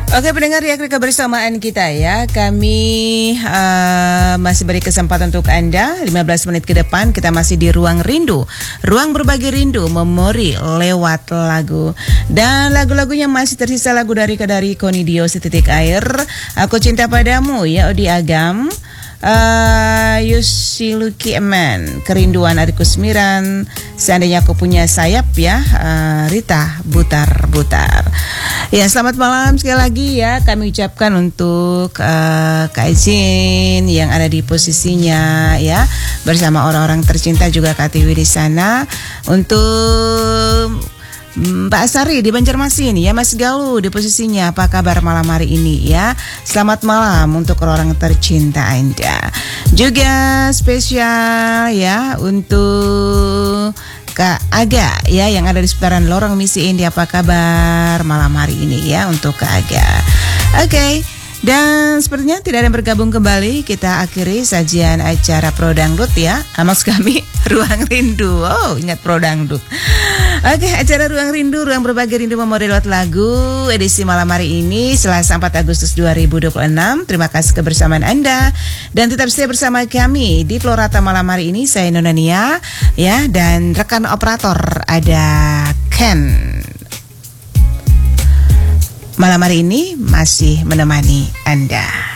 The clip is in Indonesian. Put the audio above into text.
Oke pendengar ya, kebersamaan kita ya. Kami masih beri kesempatan untuk Anda 15 menit ke depan. Kita masih di Ruang Rindu, ruang berbagi rindu, memori lewat lagu. Dan lagu-lagunya masih tersisa lagu dari Konidio Setitik Air, Aku Cinta Padamu ya, Odi Agam, Yusiluki Eman, Kerinduan Ari Kusmiran, Seandainya Aku Punya Sayap ya, Rita Butar-Butar. Ya, selamat malam sekali lagi ya kami ucapkan untuk Kak Izin yang ada di posisinya ya, bersama orang-orang tercinta juga Kak Tiwi di sana. Untuk Mbak Sari di Banjarmasin ya, Mas Galuh di posisinya. Apa kabar malam hari ini ya? Selamat malam untuk orang tercinta Anda. Juga spesial ya untuk Kak Aga ya yang ada di seputaran lorong Misi India. Apa kabar malam hari ini ya untuk Kak Aga? Oke. Dan sepertinya tidak ada yang bergabung kembali. Kita akhiri sajian acara Pro Dangdut ya. Maksud kami Ruang Rindu. Oh, ingat Pro Dangdut. Oke, acara Ruang Rindu, ruang berbagi rindu memori lewat lagu, edisi malam hari ini Selasa 4 Agustus 2026. Terima kasih kebersamaan Anda dan tetap stay bersama kami di Florata malam hari ini. Saya Nona Nia ya, dan rekan operator ada Ken. Malam hari ini masih menemani Anda.